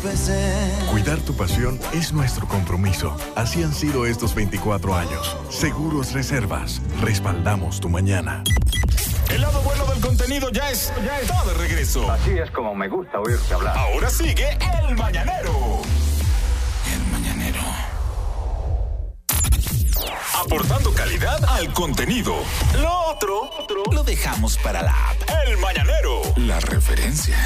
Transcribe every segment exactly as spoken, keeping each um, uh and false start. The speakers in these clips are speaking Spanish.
empecé. Cuidar tu pasión es nuestro compromiso. Así han sido estos veinticuatro años. Seguros Reservas. Respaldamos tu mañana. El lado bueno del contenido ya, es, ya está de regreso. Así es como me gusta oírte hablar. Ahora sigue El Mañanero. El Mañanero. Aportando calidad al contenido. Lo otro, otro lo dejamos para la app. El Mañanero. La referencia.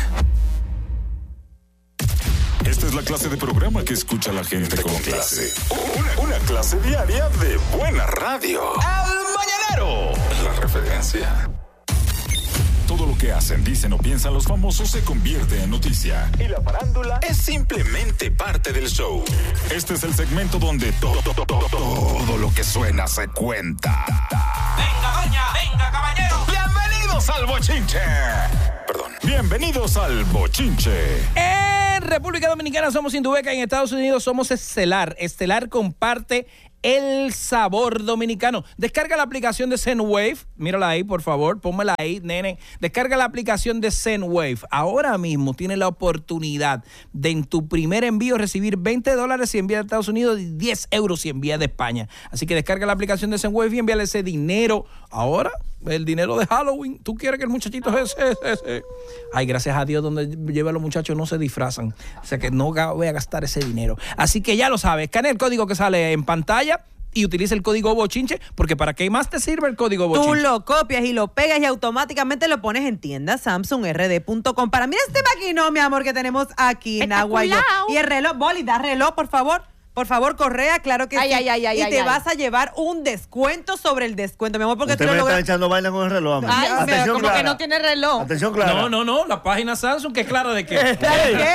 Esta es la clase de programa que escucha la gente con clase. Una, una clase diaria de buena radio. El Mañanero. La referencia. Todo lo que hacen, dicen o piensan los famosos se convierte en noticia. Y la farándula es simplemente parte del show. Este es el segmento donde todo, todo, todo, todo lo que suena se cuenta. Venga, doña, venga, caballero. Bienvenidos al bochinche. Perdón. Bienvenidos al bochinche. En República Dominicana somos Indubeca, en Estados Unidos somos Estelar. Estelar comparte el sabor dominicano. Descarga la aplicación de Zenwave. Mírala ahí, por favor. Pónmela ahí, nene. Descarga la aplicación de Zenwave. Ahora mismo tienes la oportunidad de en tu primer envío recibir veinte dólares si envías de Estados Unidos y diez euros si envías de España. Así que descarga la aplicación de Zenwave y envíale ese dinero. Ahora, el dinero de Halloween. ¿Tú quieres que el muchachito ese, ese, ese? Ay, gracias a Dios, donde lleva a los muchachos no se disfrazan. O sea que no voy a gastar ese dinero. Así que ya lo sabes. Escanea el código que sale en pantalla y utiliza el código bochinche, porque ¿para qué más te sirve el código bochinche? Tú lo copias y lo pegas y automáticamente lo pones en tienda Samsung R D punto com. Para mira este maquinón, mi amor, que tenemos aquí en Aguayo. Y el reloj, Boli, da reloj, por favor. Por favor, Correa, claro que ay, sí. Ay, ay, ay, y ay, te ay. vas a llevar un descuento sobre el descuento, mi amor, porque Usted tú lo me logras. está echando vaina con el reloj. Ay, Atención, pero como Clara. que no tiene reloj. Atención, Clara. No, no, no, la página Samsung, que es clara de qué. ¿De qué?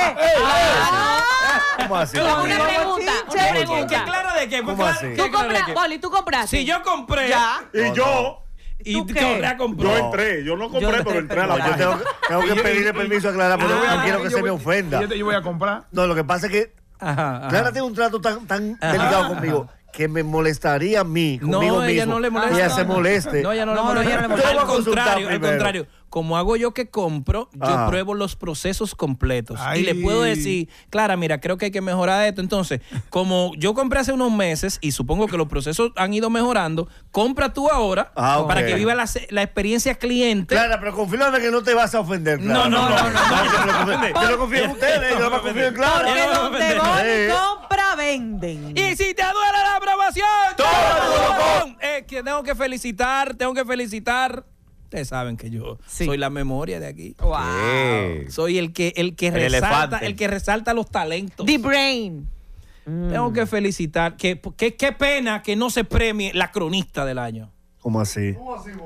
Ah, ¿Cómo así? Una Boli, pregunta, bochinche. una ¿Qué pregunta. clara de qué? ¿Cómo Clara- así? ¿qué Tú clara de compras, qué? Boli, tú compraste. Si yo compré Ya. Y yo, y ¿Tú qué? Correa compró. yo entré, yo no compré, Yo pero te- entré a la No, yo página. tengo, tengo que pedirle permiso a Clara porque Ah, no quiero que yo se me voy- ofenda. Yo, te- yo voy a comprar. No, lo que pasa es que Ajá, ajá. Clara tiene un trato tan, tan Ajá, delicado conmigo que me molestaría a mí, conmigo No, ella mismo, no le molesta. que ella se moleste. No, ella no, No, le no, molesta. ella no le molesta. Yo Al voy a consultar contrario, al primero. contrario. Como hago yo que compro, yo Ajá. pruebo los procesos completos. Ay. Y le puedo decir, Clara, mira, creo que hay que mejorar esto. Entonces, como yo compré hace unos meses y supongo que los procesos han ido mejorando, compra tú ahora Ah, ok. para que viva la, la experiencia cliente. Clara, pero confírmame que no te vas a ofender, Clara. No, no, no, no, no. Yo no confío en ustedes, yo no confío en Clara. Porque no, donde no, Boli eh. compra, venden. Y si te duele la aprobación, ¡Toma! es que tengo que felicitar, tengo que felicitar. Ustedes saben que yo Sí. soy la memoria de aquí. Wow. Soy el que el que El resalta, elefante. el que resalta los talentos. The Brain. Tengo que felicitar. Que, que- qué pena que no se premie la cronista del año. ¿Cómo así?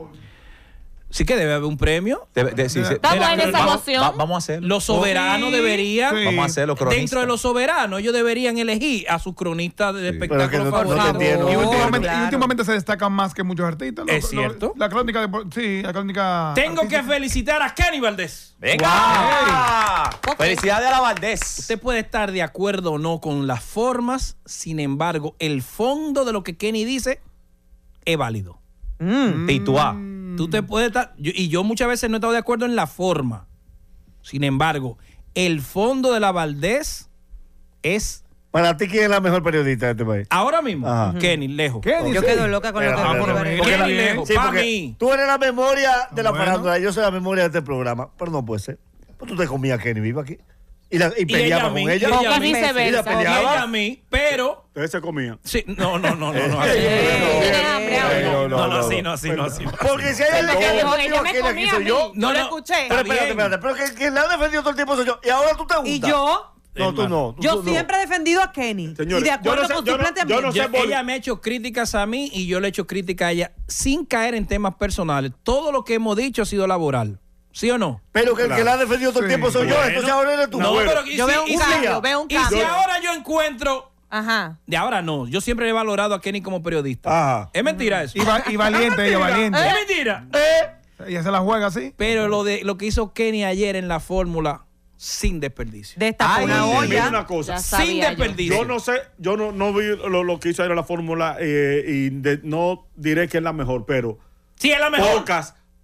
Sí que debe haber un premio. De- de- sí, sí. Estamos en esa Vamos- emoción. va- vamos a hacerlo. Los soberanos Sí, deberían, sí. Vamos a hacerlo, cronista. dentro de los soberanos, ellos deberían elegir a sus cronistas de Pero espectáculo que no- no te favoritos. entiendo. Y Oh, últimamente, claro. y últimamente se destacan más que muchos artistas. Lo- Es lo- cierto. La crónica de... Sí, la crónica... Tengo que artística. felicitar a Kenny Valdés. ¡Venga! Ok. ¡Felicidades a la Valdés! Usted puede estar de acuerdo o no con las formas, sin embargo, el fondo de lo que Kenny dice es válido. Mm. Tituá. Tú te puedes estar, yo- y yo muchas veces no he estado de acuerdo en la forma. Sin embargo, el fondo de la Valdés es Para ti, ¿quién es la mejor periodista de este país? ahora mismo Ajá. Kenny, lejos. ¿Qué Yo dice? quedo loca con lo que Espera, me espera, ocurre. porque Kenny la- lejos, sí, pa' porque mí. Tú eres la memoria de la Bueno. farándula, yo soy la memoria de este programa, pero no puede ser. Pues tú te comías a Kenny viva aquí. Y, la, y Y ella peleaba a con mí, ella. y ella a Porque mí, viceversa. y la y peleaba. ella a mí, pero Ustedes se comían. sí, no, no, no, no, no, así. ¿Tienes hambre ahora? No, no, no, así, no, así, no, así. no. Porque si hay alguien que Ella ha me defendido a Kenny aquí comía soy a yo. mí. No, Yo lo no, escuché. está Pero espérate, bien. espérate. Pero que quien la ha defendido todo el tiempo soy yo. Y ahora tú te gustas. Y yo, No, tú no. tú- yo tú no. siempre he defendido a Kenny. Señores, y de acuerdo yo no sé- con yo su no- planteamiento. yo no sé Yo- por- ella me ha hecho críticas a mí y yo le he hecho críticas a ella sin caer en temas personales. Todo lo que hemos dicho ha sido laboral. ¿Sí o no? Pero que el que Claro. la ha defendido todo el Sí. tiempo soy yo. Bueno. Entonces ahora eres tú. No, Bueno. pero y Yo si- veo un y si- cambio, veo un Y cambio. si ahora yo encuentro... Ajá. De ahora no. Yo siempre he valorado a Kenny como periodista. Ajá. Es mentira eso. Y, va- y valiente, ella valiente. Es mentira. Ella se la juega así. Pero lo de lo que hizo Kenny ayer en la fórmula, sin desperdicio. Destapó Ay, una mira olla. una cosa. Ya sabía Sin yo. desperdicio. Yo no sé, yo no, no vi lo, lo que hizo ayer en la fórmula eh, y de- no diré que es la mejor, pero Sí, es la mejor. pocas,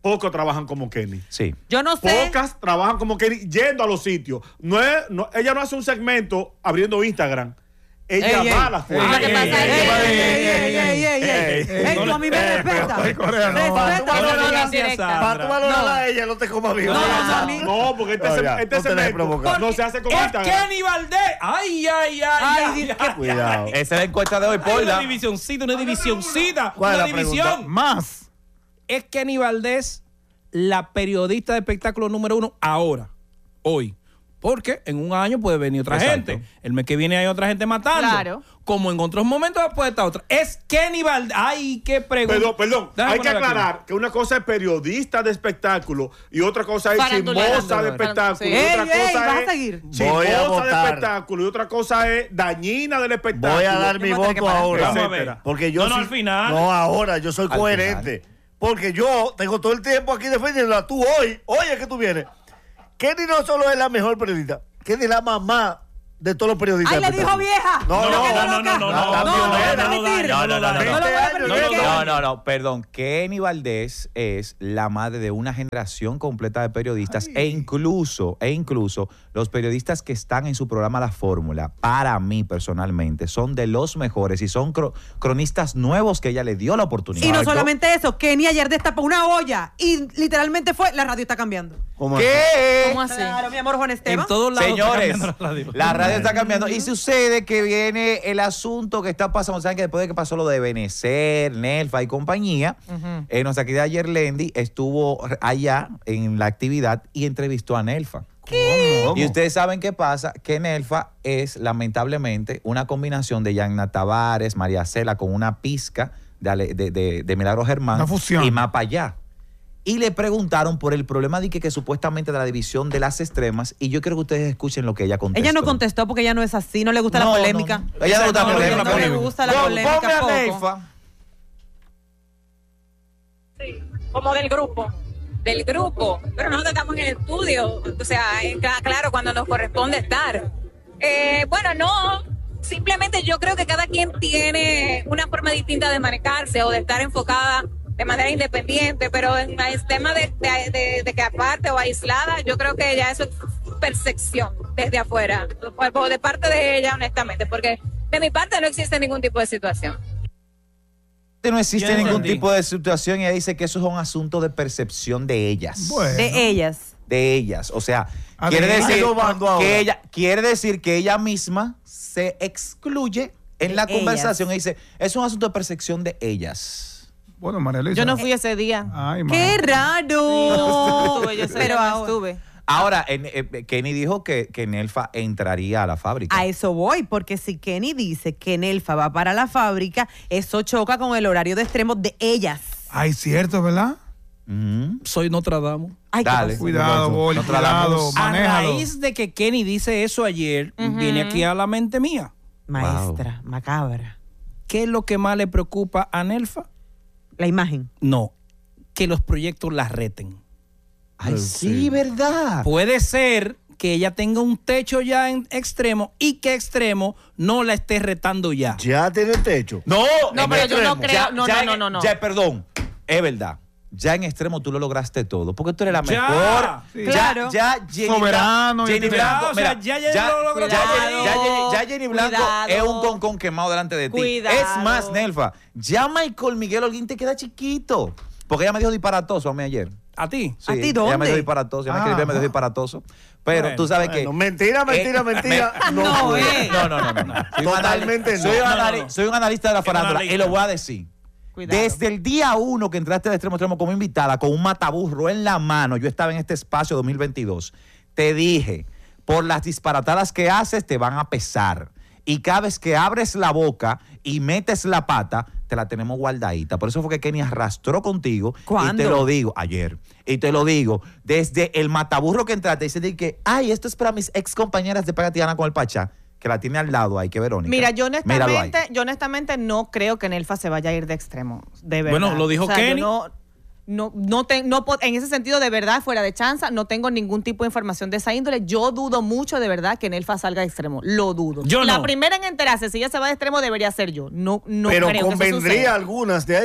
pocos trabajan como Kenny. Sí. Yo no sé. Pocas trabajan como Kenny yendo a los sitios. No es, no, ella no hace un segmento abriendo Instagram. Ella Ey, va ey. a la fuente. Lo que pasa es que- Ey, ey, ey, ey, ey, ey. Ey, tú a mí me respetas. Correa, no, Respeta. Para tú valorarla- Gracias, Sandra. para tú valorarla a ella, no te comas vivo. No, no, a mí- No, porque este, No, se- ya, este no te dejes segmento provocar. no se hace con Es Instagram. Kenny Valdés. Ay, ay, ay. Ay, ay, Dios, ay, qué- Cuidado. Esa es la encuesta de hoy, Hay una Paula. divisioncita, una divisioncita, ¿Cuál es una la pregunta? división. Más. Es Kenny Valdés la periodista de espectáculo número uno ahora, hoy. Porque en un año puede venir otra Exacto. gente. El mes que viene hay otra gente matando. Claro. Como en otros momentos puede estar otra. Es Kenny Valdés. Ay, qué pregunta. Perdón, perdón. Déjame Hay que ponerla aquí. aclarar que una cosa es periodista de espectáculo y otra cosa es Farandulera. chismosa de espectáculo. Sí. Y otra Ey, ey, cosa ¿vas a es seguir? Voy a chismosa de votar. espectáculo y otra cosa es dañina del espectáculo. Voy a dar mi Yo voy a tener que voto parar. ahora. Vamos a ver. Porque yo No, no, sí- al final. No, ahora, yo soy Al coherente. Porque yo tengo todo el tiempo aquí defendiéndola. Tú hoy, oye que tú vienes. Kenny no solo es la mejor periodista, Kenny es la mamá de todos los periodistas. Ay, de le dijo espectáculo. vieja. No, No, no, no, no, no, no, La- la no, no, pionera. no, no, No, no, no, no, no. veinte No lo voy a años, permitir. ¿qué? No, no, no, perdón. Kenny Valdés es la madre de una generación completa de periodistas e incluso, e incluso los periodistas que están en su programa La Fórmula, para mí personalmente, son de los mejores y son cro- cronistas nuevos que ella le dio la oportunidad. Y no solamente eso, Kenny ayer destapó una olla y literalmente fue, la radio está cambiando. ¿Cómo así? ¿Qué? ¿Cómo así? Claro, mi amor Juan Esteban. En todos lados está Señores, cambiando la radio. la radio está cambiando. Y sucede que viene el asunto que está pasando. Saben que después de que pasó lo de Benecer, Nelfa y compañía, eh, nuestra querida Yerlendi estuvo allá en la actividad y entrevistó a Nelfa. ¿Cómo? Y ustedes saben qué pasa, que Nelfa es lamentablemente una combinación de Yanna Tavares, María Cela con una pizca de, Ale- de, de- de Milagro Germán Una fusión. y más para allá. Y le preguntaron por el problema de que, que supuestamente de la división de las extremas, y yo quiero que ustedes escuchen lo que ella contestó. Ella no contestó porque ella no es así, no le gusta No, la no, polémica. no. Ella no le gusta la No, polémica. no le gusta la Pon- polémica ponme a poco. Nelfa. Como del grupo. Del grupo. Pero nosotros estamos en el estudio. O sea, eh, cla- claro, cuando nos corresponde estar. Eh, bueno, no. Simplemente yo creo que cada quien tiene una forma distinta de manejarse o de estar enfocada de manera independiente, pero en el tema de, de, de- de que aparte o aislada, yo creo que ya eso es percepción desde afuera, o- o de parte de ella, honestamente, porque de mi parte no existe ningún tipo de situación. No existe Yo ningún entendí. tipo de situación y ella dice que eso es un asunto de percepción de ellas. Bueno. De ellas. De ellas. O sea, A quiere ver, decir, ¿a qué bando ahora? que ella, quiere decir que ella misma se excluye en De la ellas. conversación y dice, es un asunto de percepción de ellas. Bueno, María Luisa. Yo no fui ese día. Ay, ma. ¡Qué raro! Estuve, yo ese Pero día no ahora- estuve. Ahora, en- eh, Kenny dijo que, que Nelfa entraría a la fábrica. A eso voy, porque si Kenny dice que Nelfa va para la fábrica, eso choca con el horario de extremos de ellas. Ay, cierto, ¿verdad? Ujú. Soy Notre Dame. Ay, ¿qué Dale. pasó? Cuidado, Boli, No cuidado, tratamos. A manéjalo. raíz de que Kenny dice eso ayer, viene aquí a la mente mía. Maestra, macabra. ¿Qué es lo que más le preocupa a Nelfa? La imagen. No, que los proyectos la reten. Ay, sí, ¿verdad? Puede ser que ella tenga un techo ya en extremo y que extremo no la esté retando ya. Ya tiene el techo. No, No, en pero yo no extremo. creo- no, ya no, en- no, no. Ya, perdón, es verdad. Ya en extremo tú lo lograste todo, porque tú eres la Ya, mejor. sí. Ya, Claro. ya Jenny Soberano, Blanco, Jenny ya, Blanco, o sea, mira, ya Jenny lo logró ya, todo. Jenny- ya Jenny- ya Jenny Blanco Cuidado. es un concón quemado delante de ti. Cuidado. Es más, Nelfa, ya Michael Miguel Holguín te queda chiquito, porque ella me dijo disparatoso a mí ayer. ¿A ti? Sí, ¿A ti Ella me dónde? dijo disparatoso, ella me escribió y me dijo Ajá. disparatoso. Pero Bueno, tú sabes Bueno, que... mentira, mentira, Eh, mentira. me- no, no, puede. eh. No, no, no, no. no. Soy un Totalmente anali- no. Soy un, No, no, anali- no. soy un analista de la Es un farándula analista. y lo voy a decir. Cuidado. Desde el día uno que entraste de extremo a extremo como invitada, con un mataburro en la mano, yo estaba en este espacio dos mil veintidós, te dije, por las disparatadas que haces te van a pesar. Y cada vez que abres la boca y metes la pata, te la tenemos guardadita. Por eso fue que Kenny arrastró contigo. ¿Cuándo? Y te lo digo, ayer. Y te lo digo, desde el mataburro que entraste, dice de que, ay, esto es para mis ex compañeras de Pagatiana con el Pachá, que la tiene al lado ahí, que Verónica. Mira, yo Míralo ahí. honestamente, yo honestamente no creo que Nelfa se vaya a ir de extremo, de verdad. Bueno, lo dijo O sea, yo Kenny. no, no, no, te- no po- en ese sentido, de verdad, fuera de chanza, no tengo ningún tipo de información de esa índole. Yo dudo mucho, de verdad, que Nelfa salga de extremo. Lo dudo. Yo La no. primera en enterarse si ella se va de extremo debería ser yo. No, no Pero creo que eso convendría suceda. algunas de ahí.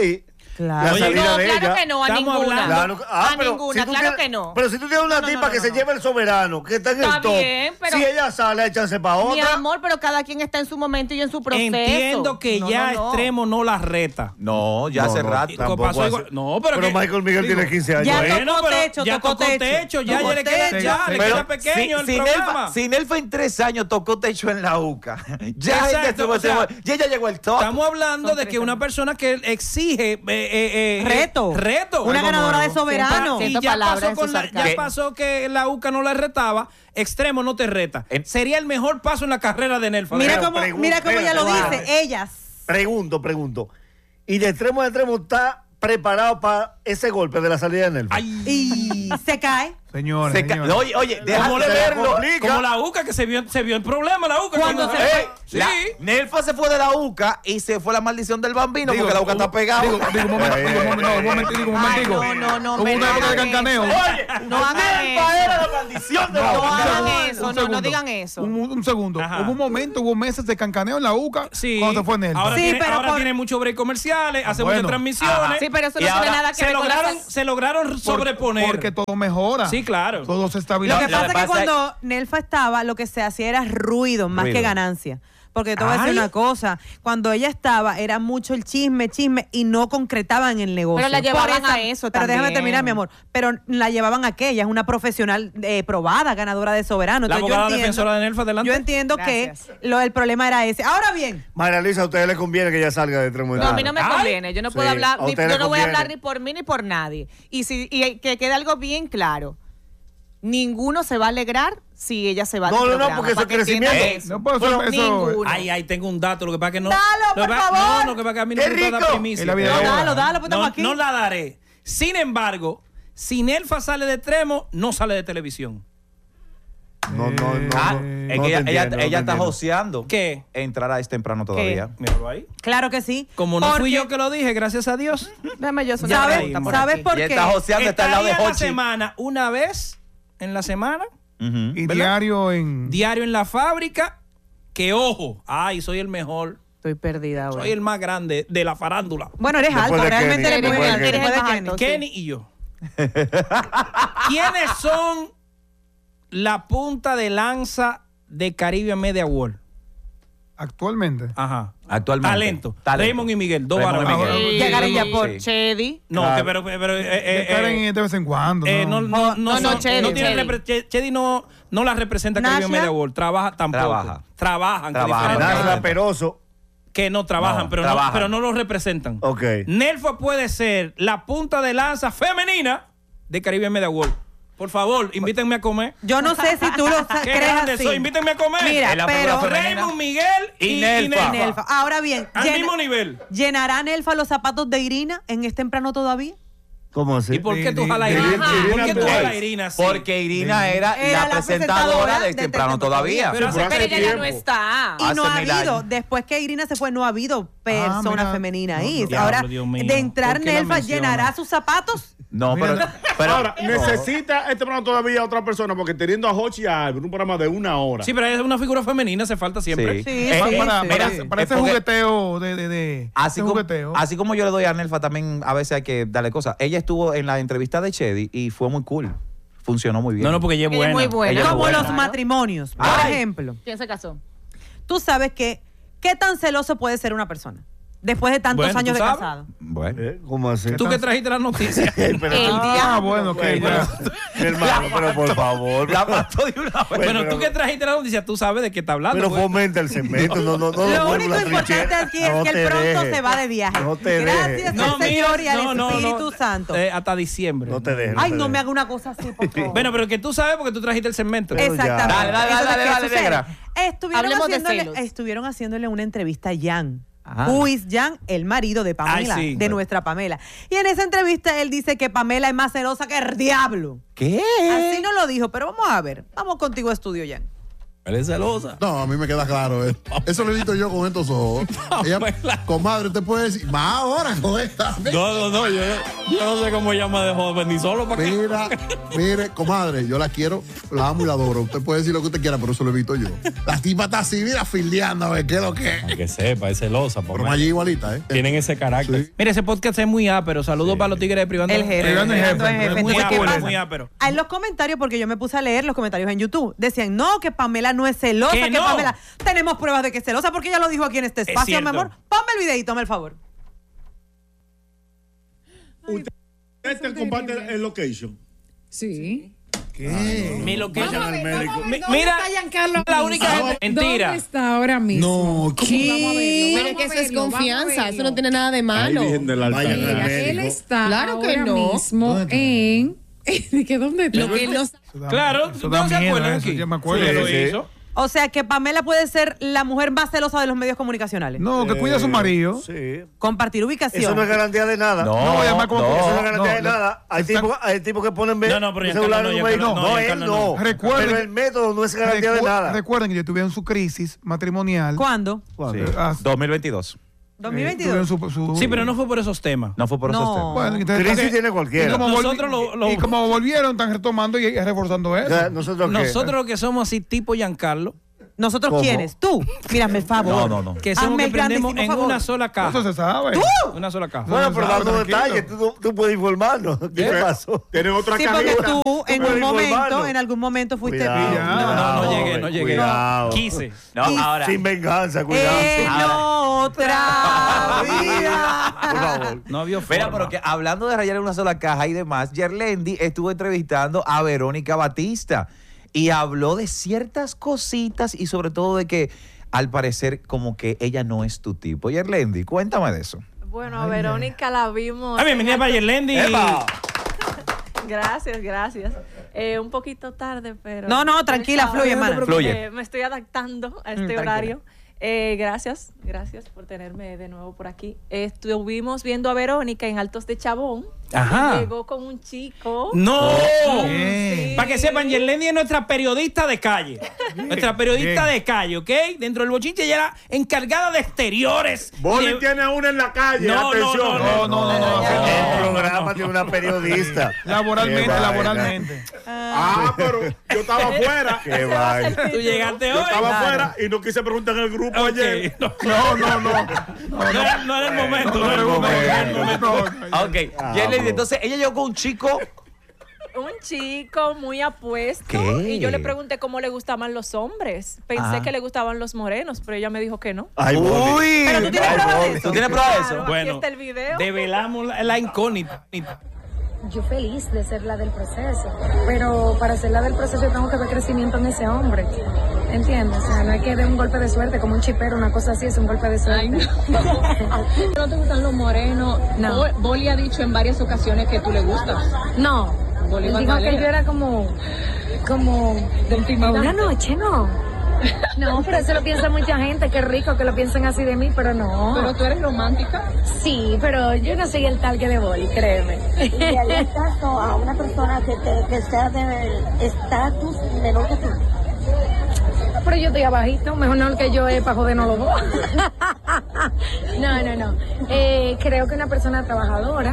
Claro. la Oye, salida no, de claro ella. que no, a Estamos ninguna. hablando- Claro, ah, a pero ninguna, si tú claro tienes- que no. Pero si tú tienes una No, no, tipa no, que no, se no. lleva el soberano, que está en Está el top, bien, pero- si ella sale, échanse para otra. Mi amor, pero cada quien está en su momento y en su proceso. Entiendo que No, ya no, no. Extremo no la reta. No, ya No, hace no, rato. tampoco pasó hace- igual- No, pero, Pero que- Michael Miguel digo, tiene quince años. Ya ¿eh? Bueno, tocó pero techo, ya tocó tocó techo. techo, ya, Tocó ya le queda, techo. ya, le Pero queda pequeño el si, si programa. Nelfa, si Nelfa en tres años tocó techo en la UCA, ya, Exacto, ella estuvo- o sea, ya ella llegó al top. Estamos hablando Son de tres que una años. persona que exige eh, eh, eh, Reto. reto. Una Algo ganadora de nuevo. soberano. Y Siento ya palabras pasó, en con su la- sarcasmo. ya pasó que la UCA no la retaba, Extremo no te reta. En- Sería el mejor paso en la carrera de Nelfa. Mira Pero cómo, pregunta, mira cómo ella lo espérate, dice, ellas. Pregunto, pregunto. Y de extremo a extremo está preparado para ese golpe de la salida de Nelfa. Y se cae. Señores, Se ca- señores. Oye, oye, deja Como de la- verlo. complica. Como la UCA que se vio, se vio el problema, la UCA. Cuando cuando- se- Ey, Sí. la- Nelfa se fue de la UCA y se fue la maldición del bambino Digo, porque la UCA hubo- está pegada. Digo, digo, un momento, digo, un momento, no, un momento, digo, un Ay, momentico. no, no, no, Hubo me una no época de hagan cancaneo. eso. Oye, No hagan Nelfa eso. era la maldición de la No UCA. hagan Un eso, no, no segundo. digan eso. Un, un segundo. Ajá. Hubo un momento, hubo meses de cancaneo en la UCA Sí. cuando se fue Nelfa. Ahora, Sí, tiene, pero ahora por- tiene muchos breaks comerciales, hace bueno. muchas transmisiones. Ajá. Sí, pero eso Y no ahora tiene nada que se ver con lograron, la- se lograron Por- sobreponer. Porque todo mejora. Sí, claro. Todo se Lo estabiliza. que Lo pasa que es que pasa es- cuando Nelfa estaba, lo que se hacía era ruido más Ruido. que ganancia. Porque te voy a decir Ay. una cosa, cuando ella estaba era mucho el chisme, chisme y no concretaban el negocio. Pero la Por llevaban a eso Pero déjame también. terminar, mi amor. Pero la llevaban a qué? Ella es una profesional eh, probada, ganadora de soberano. La Entonces, yo abogada entiendo, defensora de Nelfa, adelante. yo entiendo Gracias. que lo, el problema era ese. Ahora bien, María Luisa, a ustedes les conviene que ella salga de extremo a No, a mí extremo. no me Ay. conviene. Yo no puedo Sí, hablar, a ni- usted yo le no voy a conviene. hablar ni por mí ni por nadie. Y si y que quede algo bien claro. Ninguno se va a alegrar si ella se va No, del no, no, programa, porque para eso que es crecimiento. entiendan eso. No puedo Bueno, hacer eso. ninguno. Ay, ay, tengo un dato, lo que pasa es que no. Dalo, lo que por pasa- favor. No, lo que pasa es que a mí no ¡Qué me gusta rico! dar primicia. Es la vida no, de ahora. dalo, dalo, pues estamos No, aquí. no la daré. Sin embargo, si Nelfa sale de extremo, no sale de televisión. No, no, no. Ah, no, es no que te ella, entiendo, ella, no te ella está entiendo. joseando. ¿Qué? Entrará es temprano todavía. Míralo ahí. claro que sí. Como no fui Porque- yo que lo dije, gracias a Dios. Déjame yo hacer una ¿Sabes, pregunta por ¿sabes aquí. por Y qué? está joseando, está al lado de Estaría en la Hochi. semana, una vez en la semana, Ujú. Y ¿verdad? diario en. diario en la fábrica, que ojo, ay, soy el mejor, Estoy perdida ahora. soy el más grande de la farándula. Bueno, eres Después alto, de realmente Kenny, eres muy después de alto. Kenny. Después de Eres más Kenny. alto. Kenny y yo. ¿Quiénes son la punta de lanza de Caribbean Media World? Actualmente. Ajá. Actualmente. Talento. Talento. Raymond y Miguel, dos Raymond varones. y Miguel. Sí. Llegaron ya por Sí. Chedi. No, Claro. que pero, pero eh, eh, Que eh, en de vez en cuando. eh, no, no. no, no, No, no, son- Chedi, no tiene Chedi. repre- Che- Chedi no, no la representa Caribbean Nasha. Media World. Trabaja tampoco. Trabaja. Trabajan. con Trabaja. diferentes- Nasra Peroso. Que no trabajan, No, pero, trabajan. No, pero no los representan. Ok. Nelfa puede ser la punta de lanza femenina de Caribbean Media World. Por favor, invítenme a comer. Yo no sé si tú lo sa- Qué crees grande así. soy, invítenme a comer. Mira, Es la pero figura femenina. Raymond, Miguel y, Y y Nelfa. Nelfa. Nelfa. Ahora bien, Al llena- mismo nivel. ¿llenará Nelfa los zapatos de Irina en este temprano todavía? ¿Cómo así? ¿Y por qué tú Di- jalas a di- Irina? Ajá. ¿Por qué tú Irina jalas a Boy. Irina así? Porque Irina era, Era la, la presentadora presentadora de de temprano Temprano todavía. Pero Pero, hace ella ya no tiempo. está. Y Hace no ha mil habido, años. después que Irina se fue, no ha habido persona mira. femenina No, ahí. no. Ahora, Diablo, Dios mío. de entrar ¿Por qué la Nelfa, menciona? ¿llenará sus zapatos? No, pero, Mira. pero Ahora, necesita este programa todavía otra persona, porque teniendo a Hochi y a Albert, un programa de una hora. Sí, pero es una figura femenina, hace falta siempre. Sí. Sí, Eh, sí, para, sí. para, mira, para es ese porque- jugueteo de. de, de Así ese como, jugueteo. así como yo le doy a Nelfa, también a veces hay que darle cosas. Ella estuvo en la entrevista de Chedi y fue muy cool. Funcionó muy bien. No, no, porque ella es Ella buena. es muy buena. Ella es Como buena. los matrimonios, por Ay. ejemplo. ¿Quién se casó? Tú sabes que, ¿qué tan celoso puede ser una persona? Después de tantos Bueno, años ¿tú de sabes? casado. Bueno. ¿Eh? ¿Cómo así? Tú que trajiste las noticias. Pero- El Ah, diablo. bueno, ok. Bueno, ya. mi hermano, pero por favor. La mató de una vez. Bueno, pero- tú que trajiste las noticias, tú sabes de qué está hablando. Pero pues. fomenta el segmento, no, no, no. Lo no único la importante trinchera. aquí es No que él te pronto dejes. se va de viaje. No te Gracias dejes. No, al mira, Señor y al no, no, Espíritu no. Santo. Eh, hasta diciembre. No te dejes. Ay, te no dejes. me haga una cosa así, por favor. Bueno, pero que tú sabes porque tú trajiste el segmento. Pero ya. Exactamente. Dale, dale, Entonces, dale, ¿qué dale, sucede? negra. Estuvieron Hablemos de haciéndole, celos. estuvieron haciéndole una entrevista a Jan. Ah. Who is Jan? El marido de Pamela, Ay, sí. de nuestra Pamela. Y en esa entrevista él dice que Pamela es más celosa que el diablo. ¿Qué? Así no lo dijo, pero vamos a ver. Vamos contigo a estudio, Jan. Él es celosa. No, a mí me queda claro. eh. Eso lo he visto yo con estos ojos. Ella, comadre, usted puede decir, más ahora con esta. No, no, no, yo, yo no sé cómo ella me dejó venir solo para acá. Mira, mire, comadre, yo la quiero, la amo y la adoro. Usted puede decir lo que usted quiera, pero eso lo he visto yo. La tipa está así, mira, fildeando, a ver qué es lo que es. Para que sepa, es celosa. Pero allí igualita, ¿eh? Tienen ese carácter. Sí. Mira, ese podcast es muy ápero. Saludos para los tigres de Privando. El jefe. Privando el Privando jefe. el jefe. Muy Entonces, ¿qué ápero, pasa? muy ápero. En los comentarios, porque yo me puse a leer los comentarios en YouTube, decían, no, que Pamela no es celosa, ¿Que que no? Pamela... Tenemos pruebas de que es celosa porque ella lo dijo aquí en este espacio, mi cierto. amor. Ponme el videito, hazme el favor. ¿Usted te comparte el location? Sí. ¿Qué? Mi location. Vamos a ver, vamos a ver, Mi- ¿dónde mira, está Giancarlo la mismo? única gente- mentira. ¿Dónde está ahora mismo? No, ¿Qué? Vamos a verlo, Pero vamos es que a eso es verlo, vamos a confianza, eso verlo. no tiene nada de malo. Ay, Virgen del altar. Vayan al Mira, él médico. está Claro que ahora no. mismo en... ¿De qué dónde está? Lo que él no Claro, Eso ¿tú da no se miedo, acuerdan eso, aquí? yo me acuerdo. Sí, lo Sí, sí. hizo. O sea, que Pamela puede ser la mujer más celosa de los medios comunicacionales. No, que cuida a su marido. Sí. Compartir ubicación. Eso no es garantía de nada. No, No, además como no. que- Eso no es garantía de no, nada. Hay está- tipos hay tipos que ponen No, no, pero el Giancarlo celular no, en un vehículo. Giancarlo No, no, él Giancarlo no. no. Recuerden- Pero el método no es garantía de Recu- nada. Recuerden que yo tuve en su crisis matrimonial. ¿Cuándo? ¿Cuándo? Eh, ah, dos mil veintidós. dos mil eh, veintidós. tuve en su- su- Sí, pero no fue por esos temas. No fue por esos No. temas. Bueno, entonces, Crisis porque- tiene y cualquiera. como, volvi- Nosotros lo- lo- y como volvieron, están retomando y reforzando O eso. sea, ¿nosotros qué? Nosotros lo que somos así tipo Giancarlo, ¿Nosotros ¿Cómo? quiénes? Tú. Mírame el favor. No, no, no. que somos Hazme que el prendemos grandísimo en favor. una sola caja. Eso se sabe. Una sola caja. Bueno, pero Sabe, dando tranquilo. detalles, tú, tú puedes informarnos. ¿Qué ¿Eh? pasó? Tienen otra Sí, porque cajita. tú en puedes un momento, informarnos. en algún momento fuiste... Cuidado, Ya. No, no, no cuidado, llegué, no llegué. Cuidado. Quise. No, Y- ahora. Sin venganza, cuidado. En otra vida. Por favor. No vio forma. Mira, pero que hablando de rayar en una sola caja y demás, Yerlendi estuvo entrevistando a Verónica Batista y habló de ciertas cositas y sobre todo de que al parecer como que ella no es tu tipo. Yerlendi, cuéntame de eso. Bueno, a Verónica la vimos. Ah, bienvenida para Yerlendi. ¡Epa! Gracias, gracias. Eh, un poquito tarde, pero... No, no, tranquila, Estaba- fluye, hermana. Eh, Fluye. me estoy adaptando a este tranquila. horario. Eh, gracias, gracias por tenerme de nuevo por aquí. Estuvimos viendo a Verónica en Altos de Chabón. Ajá. Llegó con un chico. No. Sí. Para que sepan, Yerlendi es nuestra periodista de calle. Nuestra periodista de calle, ¿ok? Dentro del bochinche ella era encargada de exteriores. Boli De- tiene una en la calle. No, no, atención. no, No, no, no, no. El programa tiene una periodista. Laboralmente, Qué vaina. laboralmente. Ah, pero yo estaba afuera. Qué vaina. Tú llegaste hoy. Yo estaba Claro. afuera y no quise preguntar en el grupo Ok. ayer. No, No, no, no. no era, no era el momento. No era el momento. no era el momento. Ok, Yerlendi, entonces ella llegó con un chico. Un chico muy apuesto. ¿Qué? Y yo le pregunté cómo le gustaban los hombres. Pensé Ah. que le gustaban los morenos, pero ella me dijo que no. Ay, Boli. Uy, Pero tú tienes Ay, pruebas de Boli. eso. ¿tú tienes prueba de Claro, eso? aquí Bueno, está el video. develamos la, la incógnita. Yo feliz de ser la del proceso, pero para ser la del proceso yo tengo que ver crecimiento en ese hombre, ¿entiendes? O sea, no hay que dar un golpe de suerte como un chipero, una cosa así, es un golpe de suerte. ¿No te gustan los morenos? No. Bo- Boli ha dicho en varias ocasiones que tú le gustas. No, Boli él dijo Magdalena. que yo era como, como, De intimidad. una noche, ¿no? No, pero eso lo piensa mucha gente, qué rico que lo piensen así de mí, pero no. Pero tú eres romántica. Sí, pero yo no soy el tal que de Boli, créeme. ¿Y le harías caso a una persona que, te, que sea de estatus menor que tú? Pero yo estoy abajito, mejor no que yo es para jodernos los dos. No, no, no. Eh, creo que una persona trabajadora.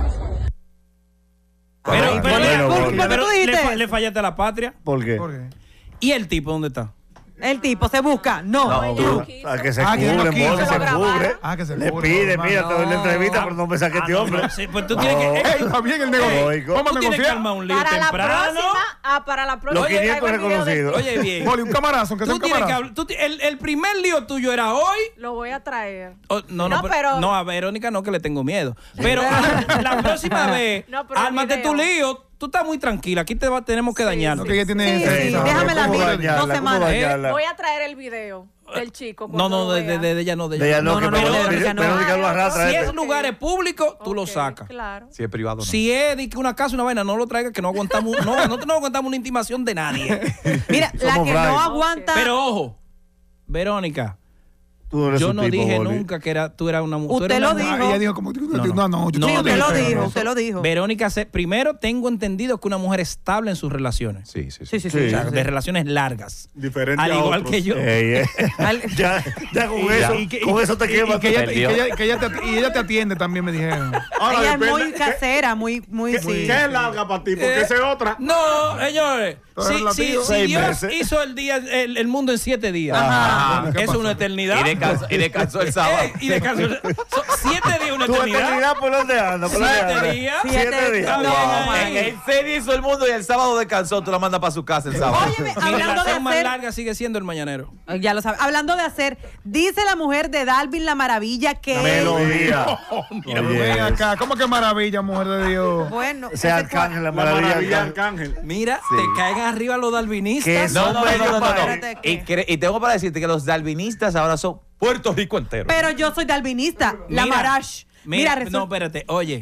Pero, Ay, pero, bueno, pero- Boli. ¿Por qué pero tú dijiste le, fa- eso? le fallaste a la patria. ¿Por qué? ¿Por qué? ¿Y el tipo dónde está? El tipo se busca. No. No, tú, a que se Ah, que no cubre, quiso. Boli, se Grabar. cubre. Ah, que se Le cubre, pide, normal. mira, te doy la No. entrevista, pero no me saque Ah, este no, hombre. no, sí, pues tú tienes que. Ey, está bien el negocio. Oigo. Vamos Tú a tienes que negociar. armar un lío Para la temprano. próxima, ah, para la próxima. Los yo quinientos traigo el video de- reconocidos. Oye, bien. Boli, un camarazo, que sea Tú un tienes que camarazo. hablar. tú ti- el, el primer lío tuyo era hoy. Lo voy a traer. Oh, no, no, No, pero, pero- no, a Verónica no, que le tengo miedo. Pero la próxima vez, No, pero el ármate video. tu lío. Tú estás muy tranquila. Aquí te va- tenemos que dañar. No, que ella tiene. Sí, ese- sí, esa- déjamela a ¿Cómo mí. dañarla? Dos ¿Cómo semanas. dañarla? Voy a traer el video del chico. No, cuando no, lo de, vea. de, de- de ella no, de De ella ella no, no. que Pero Verónica no. Verónica lo arrastra. si este. es lugares públicos, tú lo Ok, sacas. Claro. Si es privado, no. Si es de que una casa, una vaina, no lo traigas, que no aguantamos, no, no, no aguantamos una intimación de nadie. Mira, la Somos que Brian. no aguanta. Pero ojo, Verónica, Tú no eres Yo un no tipo, dije Boli. nunca que era, tú eras una mujer. Usted lo dijo. Ella dijo como, no, no, no, yo Sí, no usted dije lo eso. dijo, usted lo dijo. Verónica, se- primero tengo entendido que una mujer estable en sus relaciones. Sí, sí, Sí, sí, sí. O sea, sí. de relaciones largas. Diferente Al a igual otros. que yo. Ey, ey. ya, ya con eso, Y que- con eso te y- quemas. y que ella- y que Perdió. ella- que ella te- y ella te atiende también, me dijeron. Ahora, Ella es depende- muy ¿qué- casera, muy, muy, ¿Qué, sí. qué es larga para ti? Porque Eh, esa es otra. No, señores. Todo Si, relativo. si- si Seis Dios meses. hizo el día, el, el mundo en siete días, Ajá. ¿Qué eso es pasó? una eternidad. Y descansó, y descansó el sábado. Eh, y descansó. Son siete días, una Tu eternidad. eternidad, ¿por dónde anda? ¿Por dónde Siete anda? días. Siete Siete- días. no, Wow. man. En el serio hizo el mundo y el sábado descansó. Tú la mandas para su casa el sábado. Óyeme, Mi hablando de relación más hacer... larga sigue siendo el mañanero. Ya lo sabe. Hablando de hacer, dice la mujer de Dalvin La Maravilla que... Melodía. Mira, Oye, ven acá, ¿cómo que maravilla, mujer de Dios? Bueno, ese arcángel, la La maravilla. maravilla arcángel. Arcángel. Mira, te caen arriba los dalvinistas. ¿Qué No, no, no, no, no, no. Espérate, ¿qué? Y, cre- y tengo para decirte que los dalvinistas ahora son Puerto Rico entero. Pero yo soy dalvinista, la Mira, Marash. Mira, Mira, resulta- no, espérate. Oye,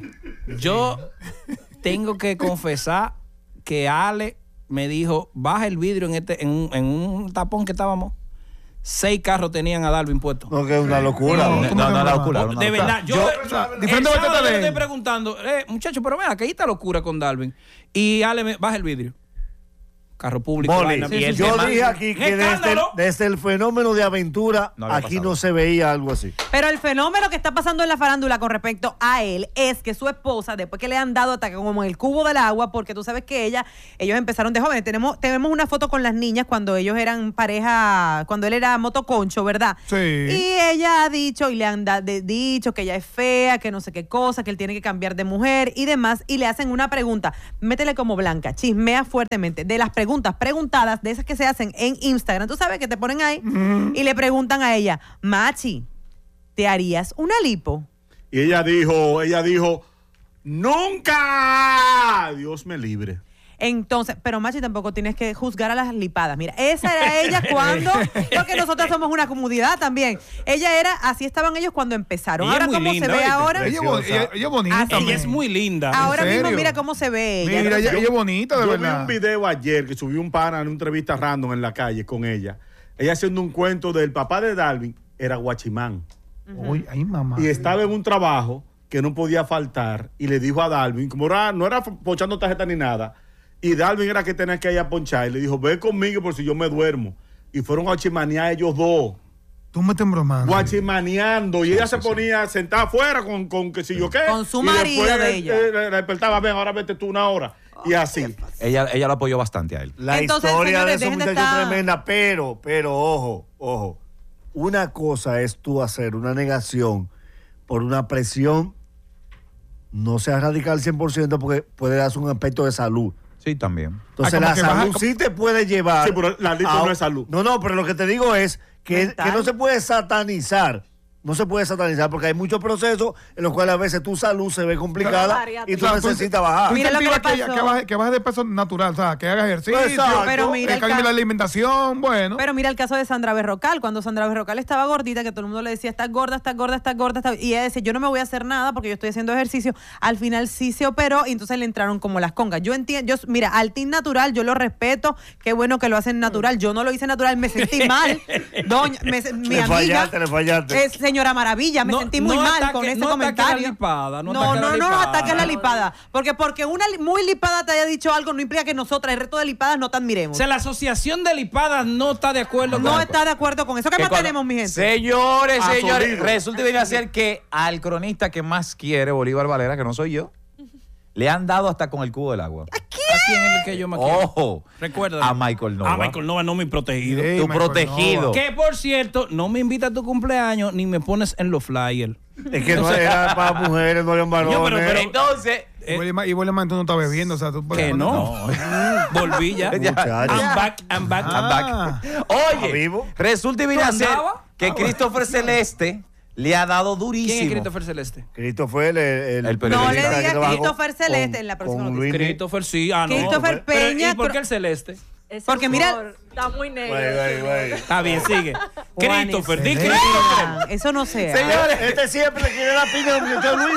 yo tengo que confesar que Ale me dijo, baja el vidrio en este en un, en un tapón que estábamos. Seis carros tenían a Dalvin puesto. No, que es una locura. No, no, no, la locura. De verdad, yo, o sea, el diferente sábado batata yo de le él. estoy preguntando, eh, muchacho, pero vea, que ahí está locura con Dalvin. Y Ale me baja el vidrio. Carro público. Boli, vaina, y el yo tema- dije aquí que desde el, ¡Escándalo! desde el fenómeno de aventura, No había aquí pasado. no se veía algo así. Pero el fenómeno que está pasando en la farándula con respecto a él es que su esposa, después que le han dado ataque como en el cubo del agua, porque tú sabes que ella, ellos empezaron de jóvenes. Tenemos, tenemos una foto con las niñas cuando ellos eran pareja, cuando él era motoconcho, ¿verdad? Sí. Y ella ha dicho y le han da- de- dicho que ella es fea, que no sé qué cosa, que él tiene que cambiar de mujer y demás. Y le hacen una pregunta, métele como blanca, chismea fuertemente. De las preguntas preguntadas, de esas que se hacen en Instagram, tú sabes que te ponen ahí y le preguntan a ella, Machi, ¿te harías una lipo? Y ella dijo, ella dijo, nunca. Dios me libre. Entonces, pero Machi, tampoco tienes que juzgar a las lipadas. Mira, esa era ella cuando, porque nosotros somos una comunidad también. Ella era, así estaban ellos cuando empezaron. Ella es Ahora, muy ¿cómo linda, se ve ¿oíste? ahora? Ella, es bo- ella- ella es bonita. Así Ella men. es muy linda. Ahora ¿En mismo, serio? mira cómo se ve ella. Mira, ella, Yo- ella es bonita, de Yo verdad. vi un video ayer que subió un pana en una entrevista random en la calle con ella. Ella haciendo un cuento del papá de Dalvin, era guachimán. Uy, ay, mamá. Y estaba en un trabajo que no podía faltar y le dijo a Dalvin, como era, no era ponchando tarjeta ni nada, y Dalvin era que tenía que ir a ponchar, y le dijo, ve conmigo por si yo me duermo. Y fueron a guachimanear ellos dos. Tú me estás bromando. Guachimaneando. Y ella se ponía sentada afuera con, con que si yo qué. Con su y marido después de le- ella. le- le despertaba, ven, ahora vete tú una hora. Y así. Ella, ella lo apoyó bastante a él. La Entonces, historia señores, de esos dejen de muchachos es estar- tremenda, pero, pero, ojo, ojo. Una cosa es tú hacer una negación por una presión, no sea radical cien por ciento porque puede darse un aspecto de salud. Sí, también. Entonces Ah, como la que salud baja- sí te puede llevar. Sí, pero la lipo a- no es salud. No, no, pero lo que te digo es que, Mental. que no se puede satanizar. No se puede satanizar porque hay muchos procesos en los cuales a veces tu salud se ve complicada y tú O sea, tú- necesitas bajar. Tú Mira lo que incentivas le que, pasó. que baje, que baje de peso natural, o sea, que haga ejercicio, Exacto. Pero mira que el cambie caso- la alimentación, bueno. Pero mira el caso de Sandra Berrocal, cuando Sandra Berrocal estaba gordita, que todo el mundo le decía, estás gorda, estás gorda, estás gorda, estás-", y ella decía, yo no me voy a hacer nada porque yo estoy haciendo ejercicio. Al final sí se operó y entonces le entraron como las congas. Yo entiendo, yo, mira, al team natural, yo lo respeto, qué bueno que lo hacen natural. Yo no lo hice natural, me sentí mal. Doña, me- mi Le amiga, fallaste, le fallaste. eh, señora Maravilla, me No- sentí muy no mal ataque- con ese no ataque comentario. la lipada, no no, ataque no, la no, no lipada. ataques la lipada. Porque porque una li- muy lipada te haya dicho algo no implica que nosotras, el resto de lipadas, no te O admiremos. sea, la asociación de lipadas no está de acuerdo No con está de acuerdo con eso. ¿Qué Que más cuando- tenemos, mi gente? Señores, A señores, solido. resulta y viene a ser que al cronista que más quiere, Bolívar Valera, que no soy yo, le han dado hasta con el cubo del agua. ¿A quién es el que yo me quiero? Ojo. Recuerda. A Michael Nova. A Michael Nova, no mi protegido. Ey, Tu Michael protegido. Nova. Que por cierto, no me invita a tu cumpleaños ni me pones en los flyers. Es que no era para mujeres, no eran varones. Yo, pero- pero- Entonces, Y Bolívar- y Bolívar, tú no estás bebiendo, o sea, tú... Que no. Volví ya. Ya. Muchachos. I'm back, I'm back. I'm back. ¿Está Oye, vivo? resulta y viene ¿Tú a ser andabas? que Ah, bueno. Christopher Celeste le ha dado durísimo. ¿Quién es Christopher Celeste? Cristo fue el, el, El No le periodista digas que trabajó Christopher Celeste con- en la próxima con noticia. Luis Miguel. Christopher, sí. Ah, no. Christopher Pero, Peña, ¿y por cro- qué el celeste? Ese Porque mira- humor está muy negro. Güey, güey, güey. Está bien, sigue. Christopher, di Juanes, Christopher. Eso no sea. Señores, este siempre le quiere la piña al muchacho Luis.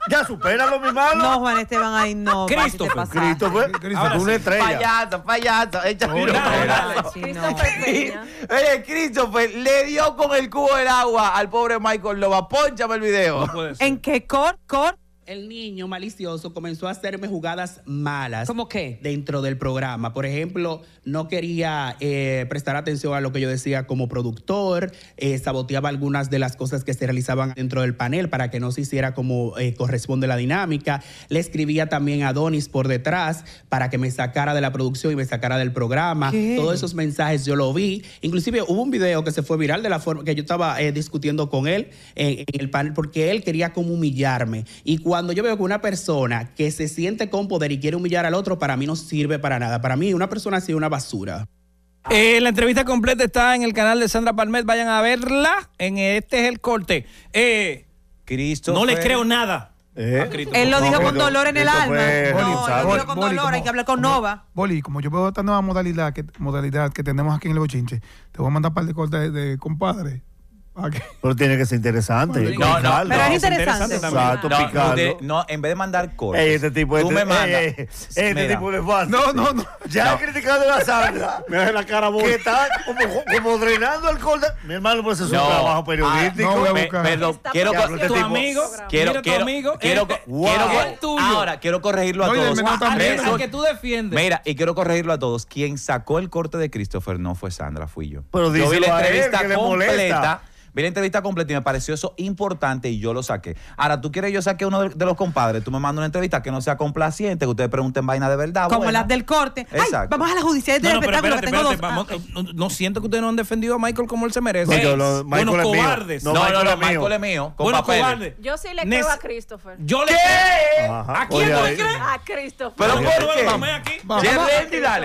Ya supéralo, mi mano. No, Juan Esteban, ahí no. Christopher. te pasaste. Christopher, Ahora una sí. estrella. Payaso, payaso, échame Hola, una hola. Sí, no. Christopher Peña. Oye, Christopher le dio con el cubo del agua al pobre Michael Nova. Pónchame el video. No puede ser. ¿En qué cor, cor? El niño malicioso comenzó a hacerme jugadas malas. ¿Cómo qué? Dentro del programa. Por ejemplo, no quería eh, prestar atención a lo que yo decía como productor, eh, saboteaba algunas de las cosas que se realizaban dentro del panel para que no se hiciera como eh, corresponde la dinámica. Le escribía también a Donis por detrás para que me sacara de la producción y me sacara del programa. ¿Qué? Todos esos mensajes yo lo vi. Inclusive hubo un video que se fue viral de la forma que yo estaba eh, discutiendo con él en, en el panel porque él quería como humillarme. Y cuando yo veo que una persona que se siente con poder y quiere humillar al otro, para mí no sirve para nada. Para mí una persona así es una basura. Eh, la entrevista completa está en el canal de Sandra Palmet. Vayan a verla. En este es el corte. Eh, Christopher. no le creo nada. ¿Eh? a Christopher. Él lo dijo No, con pero dolor en el alma. Christopher, No, ¿sabes? él lo dijo con Boli, dolor. Hay como- que hablar con como- Nova. Boli, como yo veo esta nueva modalidad que, modalidad que tenemos aquí en el bochinche, te voy a mandar un par de cortes de, de compadre. ¿A qué? Pero tiene que ser interesante. No, no, Pero es no, interesante. Exacto, No, picarlo. no, de- no, en vez de mandar cortes, Ey, este tipo, tú este, me mandas. ey, ey, este Mira, tipo de falso. No, no, no. Ya No. he criticado a Sandra. Me hace la cara bola. Que está como, como drenando alcohol. de- Mi hermano, pues es un No. trabajo periodístico. Ah, no, voy a Pe- buscar. perdón, Está quiero Ya, co- pero este Tu tipo- amigo, quiero, mira tu quiero, amigo, quiero, este- co- quiero el co- tuyo. ahora quiero corregirlo a No, y del todos. menor también. Eso- Al que tú defiendes. Mira, y quiero corregirlo a todos. Quien sacó el corte de Christopher no fue Sandra, fui yo. Pero yo vi díselo la a él, entrevista que le molesta. completa. Vi la entrevista completa y me pareció eso importante y yo lo saqué. Ahora, tú quieres yo saque uno de, de los compadres, tú me mandas una entrevista que no sea complaciente, que ustedes pregunten vaina de verdad. Como buena. las del corte. Ay, Exacto. vamos a la judicial No, del no, pero espectáculo espérate, que tengo espérate, dos. vamos, no, no siento que ustedes no han defendido a Michael como él se merece. No, yo lo- Unos Michael es mío. cobardes. No, No, no, Michael no, es mío. Michael es mío. Con Buenos papeles. cobardes. Yo sí le Nece- creo a Christopher. Yo le ¿Qué? creo. Ajá. ¿A quién Oye, tú le ahí. crees? A Christopher. Pero Bueno, ¿por bueno, qué? vamos aquí. Vamos. Jerry, dale.